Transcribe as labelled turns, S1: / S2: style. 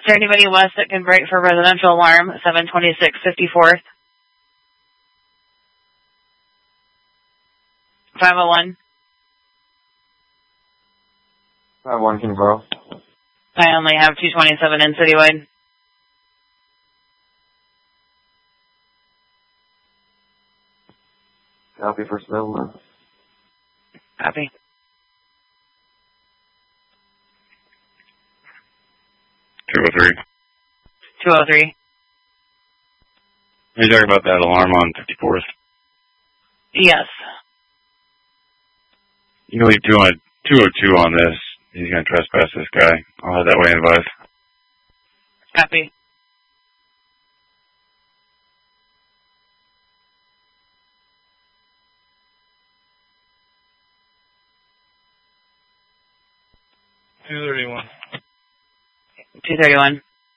S1: there anybody west that can break for residential alarm, 726 54th? 501.
S2: 501 Kingsborough.
S1: I only have 227 in citywide.
S2: Copy for Spillman.
S1: Copy.
S3: 203.
S1: 203.
S3: Are you talking about that alarm on 54th?
S1: Yes.
S3: You can leave 202 on this. He's going to trespass this guy. I'll have that way advised.
S1: Copy.
S4: $231.
S1: 231.